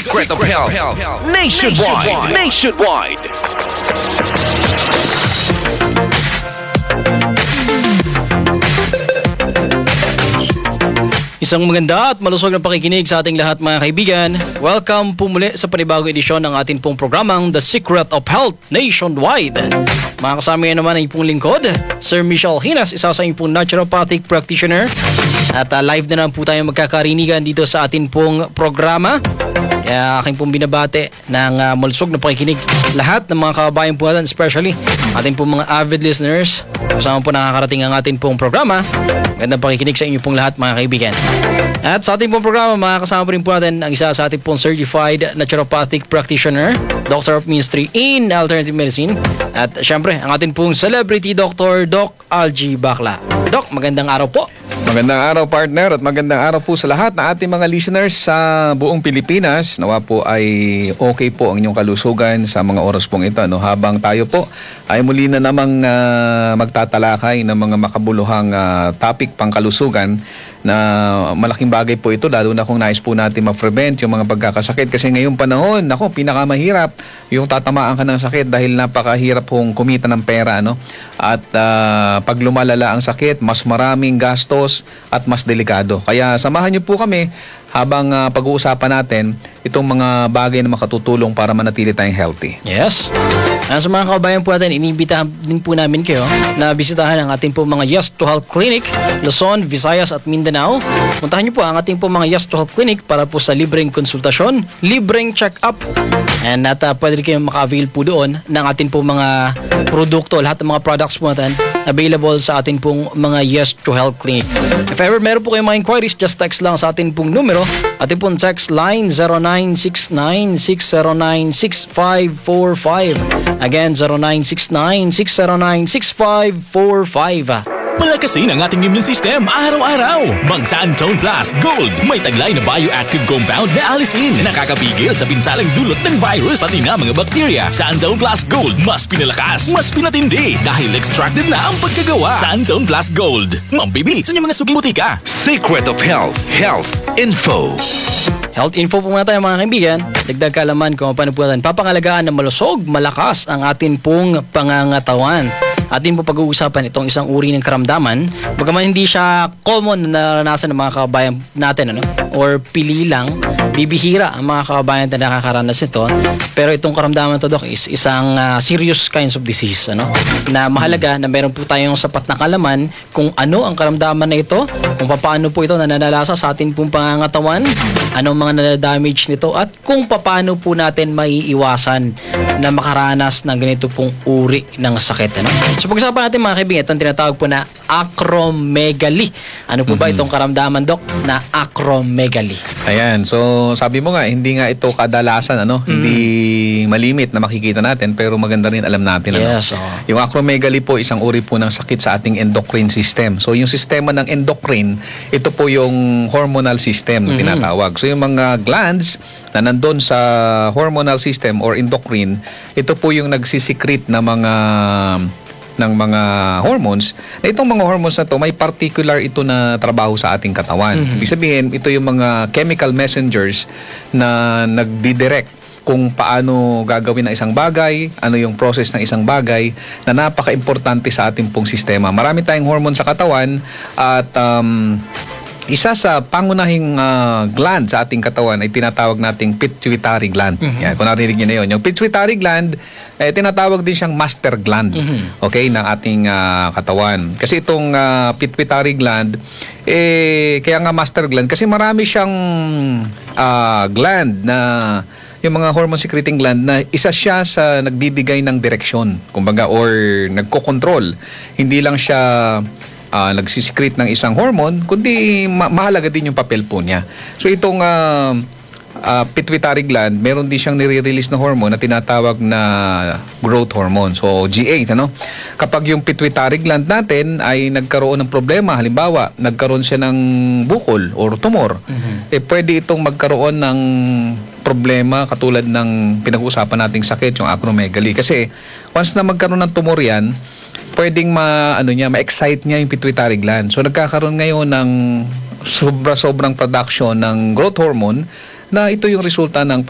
Secret of Health Nationwide. Isang maganda at malusog na pakikinig sa ating lahat mga kaibigan. Welcome po muli sa panibagong edisyon ng ating pong programang The Secret of Health Nationwide. Mga kasama ngayon naman ang ipong lingkod, Sir Michelle Hinas, isa sa ipong naturopathic practitioner. At live na naman po tayo magkakarinigan dito sa ating pong programa. Kaya aking pong binabate ng malusog na pakikinig lahat ng mga kababayan po natin, especially ating pong mga avid listeners. Kasama po nakakarating ang ating pong programa. Gandang pakikinig sa inyo pong lahat mga kaibigan. At sa ating pong programa, makakasama po rin po natin ang isa sa ating pong certified naturopathic practitioner, Doctor of Ministry in Alternative Medicine. At syempre, ang ating pong celebrity doctor, Doc Algie Bacla. Doc, magandang araw po. Magandang araw partner at magandang araw po sa lahat ng ating mga listeners sa buong Pilipinas. Nawa po ay okay po ang inyong kalusugan sa mga oras pong ito. Habang tayo po ay muli na namang magtatalakay ng mga makabuluhang topic pang kalusugan na malaking bagay po ito, lalo na kung nais po natin ma-prevent yung mga pagkakasakit. Kasi ngayong panahon, pinakamahirap yung tatamaan ka ng sakit dahil napakahirap kung kumita ng pera. At pag lumalala ang sakit, mas maraming gastos at mas delikado. Kaya samahan niyo po kami habang pag-uusapan natin itong mga bagay na makatutulong para manatili tayong healthy. Yes. Sa mga kababayan po natin, inibitahan din po namin kayo na bisitahan ang ating po mga Yes to Health Clinic, Luzon, Visayas at Mindanao. Puntahan niyo po ang ating po mga Yes to Health Clinic para po sa libreng konsultasyon, libreng check-up. And at pwede rin kayong maka-avail po doon ng ating po mga produkto, lahat ng mga products po natin available sa ating pong mga Yes to Health Clinic. If ever meron po kayong mga inquiries, just text lang sa ating pong numero. Ating pong text line 0969-609-6545. Again, 0969-609-6545. Palakasin ang ating immune system araw-araw. Sa Antone Plus Gold. May taglay na bioactive compound na alisin. Nakakapigil sa pinsalang dulot ng virus pati na mga bakterya. Sa Antone Plus Gold, mas pinalakas, mas pinatindi. Dahil extracted na ang pagkagawa. Sa Antone Plus Gold. Mambibili sa inyong mga suging butika. Secret of Health Info. Health info po muna tayo mga kaibigan. Dagdag kaalaman kung paano po natin papangalagaan na malusog, malakas ang atin pong pangangatawan. Atin po pag-uusapan itong isang uri ng karamdaman. Bagaman hindi siya common na naranasan ng mga kababayan natin, or pili lang, bibihira ang mga kababayan na nakakaranas ito. Pero itong karamdaman to, Doc, is isang serious kinds of disease, na mahalaga na meron po tayong sapat na kalaman kung ano ang karamdaman na ito, kung paano po ito nananalasa sa ating pong pangangatawan, anong mga nadadamage nito, at kung paano po natin maiiwasan na makaranas ng ganito pong uri ng sakit. So pag-usapan natin mga kaibigan, itong tinatawag po na acromegaly. Ano po ba itong karamdaman, Doc, na acromegaly? Ayan, so sabi mo nga, hindi nga ito kadalasan, hindi malimit na makikita natin, pero maganda rin alam natin. Yes, Yung acromegaly po, isang uri po ng sakit sa ating endocrine system. So yung sistema ng endocrine, ito po yung hormonal system na tinatawag. So yung mga glands na nandun sa hormonal system or endocrine, ito po yung nagsisikret na ng mga hormones. Na itong mga hormones na to, may particular ito na trabaho sa ating katawan. Ibig sabihin, ito yung mga chemical messengers na nagdidirect kung paano gagawin ang isang bagay, ano yung process ng isang bagay na napaka-importante sa ating pong sistema. Marami tayong hormone sa katawan at isa sa pangunahing gland sa ating katawan ay tinatawag nating pituitary gland. Yan, kung narinig niyo na yun. Yung pituitary gland, tinatawag din siyang master gland, okay, ng ating katawan. Kasi itong pituitary gland, kaya nga master gland, kasi marami siyang gland na yung mga hormone secreting gland na isa siya sa nagbibigay ng direksyon, kumbaga, or nagko-control. Hindi lang siya nagsisecrete ng isang hormone, kundi mahalaga din yung papel po niya. So itong pituitary gland, meron din siyang nire-release na hormone na tinatawag na growth hormone. So G8, Kapag yung pituitary gland natin ay nagkaroon ng problema, halimbawa, nagkaroon siya ng bukol or tumor, pwede itong magkaroon ng problema katulad ng pinag-uusapan nating sakit, yung acromegaly. Kasi once na magkaroon ng tumor yan, pwedeng ma-excite niya yung pituitary gland. So nagkakaroon ngayon ng sobrang production ng growth hormone na ito yung resulta ng